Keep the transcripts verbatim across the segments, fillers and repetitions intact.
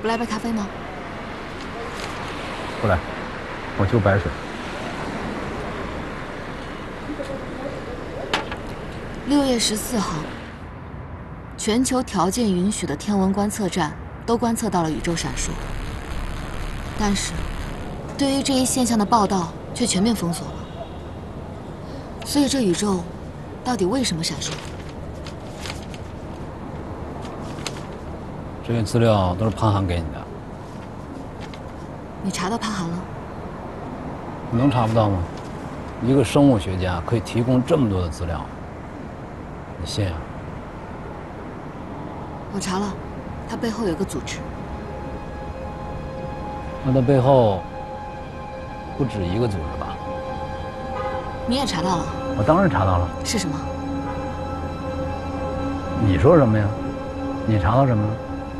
不来杯咖啡吗？ 不来，我就白水。 六月十四号，全球条件允许的天文观测站都观测到了宇宙闪烁，但是，对于这一现象的报道却全面封锁了。所以这宇宙到底为什么闪烁？ 这些资料都是潘寒给你的。 你查到潘寒了？ 你能查不到吗？一个生物学家可以提供这么多的资料，你信啊？ 我查了，他背后有个组织。 那他背后不止一个组织吧？ 你也查到了？ 我当然查到了。 是什么？ 你说什么呀？你查到什么了？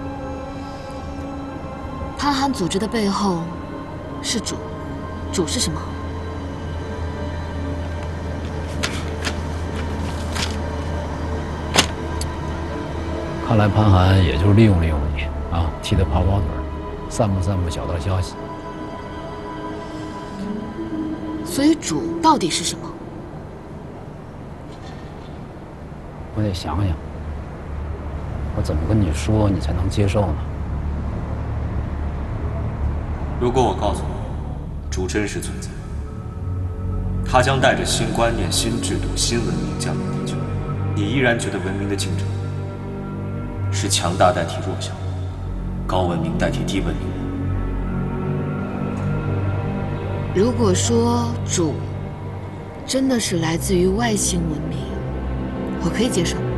潘寒组织的背后是主，主是什么？ 看来潘寒也就是利用利用你啊，替他跑跑腿，散布散布小道消息。 所以主到底是什么？ 我得想想，我怎么跟你说你才能接受呢？ 如果我告诉你，主真实存在，他将带着新观念、新制度、新文明降临地球，你依然觉得文明的进程是强大代替弱小，高文明代替低文明的？ 如果说主真的是来自于外星文明，我可以接受。